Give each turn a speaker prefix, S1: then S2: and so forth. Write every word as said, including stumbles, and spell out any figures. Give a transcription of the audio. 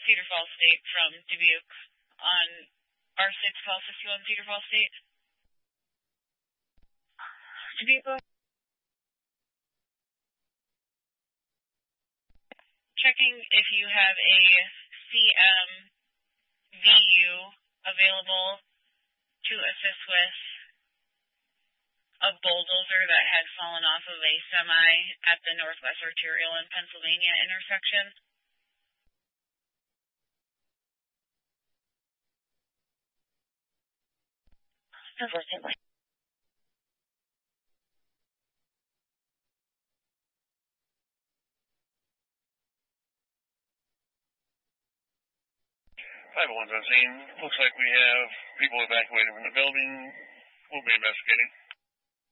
S1: Cedar Falls State from Dubuque on R six call fifty-one Cedar Falls State. Dubuque. Checking if you have a C M V U available to assist with a bulldozer that had fallen off of a semi at the Northwest Arterial and Pennsylvania intersection. Unfortunately.
S2: five oh one's on scene. Looks like we have people evacuated from the building. We'll be investigating.